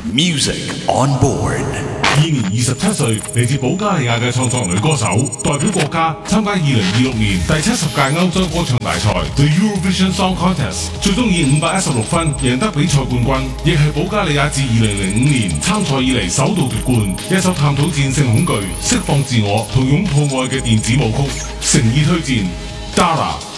Music on board。 現年27歲，嚟自保加利亞嘅創作女歌手，代表國家參加2026年第70屆歐洲歌唱大賽 The Eurovision Song Contest， 最終以516分贏得比賽冠軍，亦係保加利亞自2005年參賽以嚟首度奪冠。一首探討戰勝恐懼、釋放自我同擁抱愛嘅電子舞曲，誠意推薦 Dara。